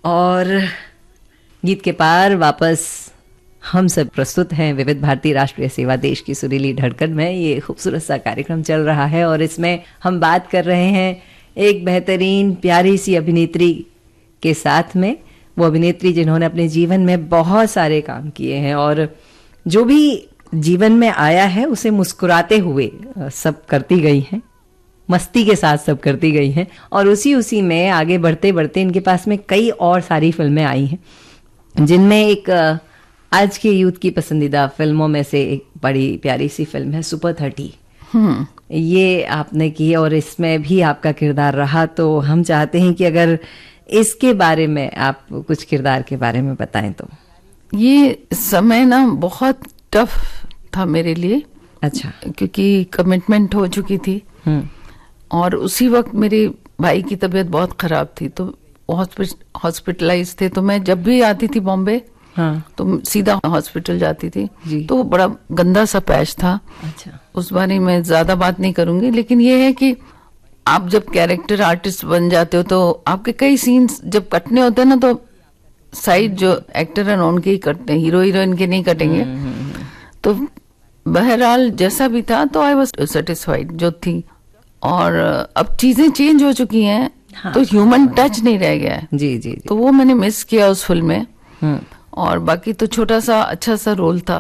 और गीत के पार वापस हम सब प्रस्तुत हैं विविध भारती राष्ट्रीय सेवा देश की सुरीली धड़कन में। ये खूबसूरत सा कार्यक्रम चल रहा है और इसमें हम बात कर रहे हैं एक बेहतरीन प्यारी सी अभिनेत्री के साथ में, वो अभिनेत्री जिन्होंने अपने जीवन में बहुत सारे काम किए हैं और जो भी जीवन में आया है उसे मुस्कुराते हुए सब करती गई हैं, मस्ती के साथ सब करती गई हैं और उसी में आगे बढ़ते बढ़ते इनके पास में कई और सारी फिल्में आई हैं, जिनमें एक आज के यूथ की पसंदीदा फिल्मों में से एक बड़ी प्यारी सी फिल्म है सुपर 30। ये आपने की और इसमें भी आपका किरदार रहा, तो हम चाहते हैं कि अगर इसके बारे में आप कुछ किरदार के बारे में बताएं तो। ये समय ना बहुत टफ था मेरे लिए। अच्छा। क्योंकि कमिटमेंट हो चुकी थी और उसी वक्त मेरे भाई की तबीयत बहुत खराब थी, तो हॉस्पिटलाइज थे, तो मैं जब भी आती थी बॉम्बे तो सीधा हॉस्पिटल जाती थी जी। तो बड़ा गंदा सा पैच था। अच्छा। उस बारे में ज्यादा बात नहीं करूंगी, लेकिन ये है कि आप जब कैरेक्टर आर्टिस्ट बन जाते हो तो आपके कई सीन्स जब कटने होते हैं ना, तो साइड जो एक्टर है उनके ही कटते हैं, हीरो हीरोइन के नहीं कटेंगे। तो बहरहाल जैसा भी था तो आई वाज सेटिस्फाइड जो थी। और अब चीजें चेंज हो चुकी हैं। तो ह्यूमन टच नहीं रह गया है जी, जी। तो वो मैंने मिस किया उस फिल्म में। और बाकी तो छोटा सा अच्छा सा रोल था।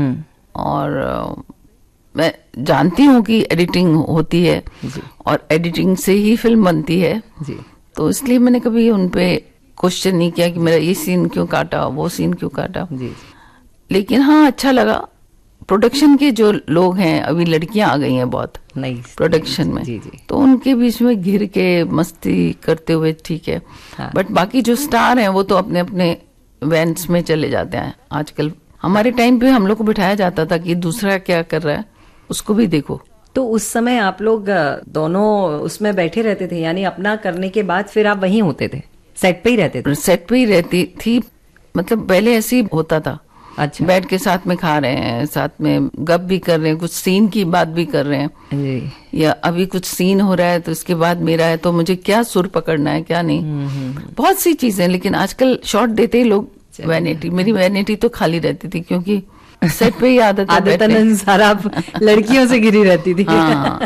और मैं जानती हूँ कि एडिटिंग होती है और एडिटिंग से ही फिल्म बनती है जी। तो इसलिए मैंने कभी उनपे क्वेश्चन नहीं किया कि मेरा ये सीन क्यों काटा, वो सीन क्यों काटा जी। लेकिन हाँ, अच्छा लगा। प्रोडक्शन के जो लोग हैं, अभी लड़कियां आ गई हैं बहुत नई प्रोडक्शन में जी। तो उनके बीच में घिर के मस्ती करते हुए ठीक है। बट बाकी जो स्टार हैं वो तो अपने अपने इवेंट्स में चले जाते हैं आजकल। हमारे टाइम पे हम लोग को बिठाया जाता था कि दूसरा क्या कर रहा है उसको भी देखो। तो उस समय आप लोग दोनों उसमें बैठे रहते थे, यानी अपना करने के बाद फिर आप वहीं होते थे, सेट पे ही रहते थे? सेट पे ही रहती थी, मतलब पहले ऐसे ही होता था। अच्छा। बैठ के साथ में खा रहे हैं, साथ में गप भी कर रहे हैं, कुछ सीन की बात भी कर रहे हैं जी। या अभी कुछ सीन हो रहा है तो इसके बाद मेरा है तो मुझे क्या सुर पकड़ना है क्या नहीं, बहुत सी चीजें। लेकिन आजकल शॉट देते ही लोग वैनिटी, मेरी वैनिटी तो खाली रहती थी क्योंकि सेट पे ही आदत अनुसार आप लड़कियों से घिरी रहती थी। हाँ।